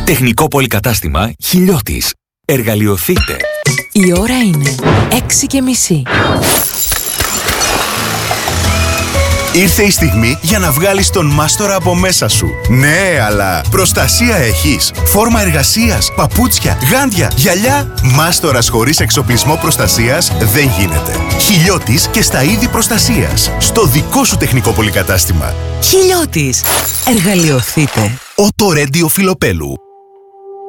Τεχνικό πολυκατάστημα Χιλιώτης. Εργαλειοθείτε. Η ώρα είναι 6:30. Ήρθε η στιγμή για να βγάλεις τον μάστορα από μέσα σου. Ναι, αλλά προστασία έχεις? Φόρμα εργασίας, παπούτσια, γάντια, γυαλιά? Μάστορας χωρίς εξοπλισμό προστασίας δεν γίνεται. Χιλιώτης και στα είδη προστασίας. Στο δικό σου τεχνικό πολυκατάστημα. Χιλιώτης. Εργαλειοθείτε. Οτορέντιο Φιλοπέλου.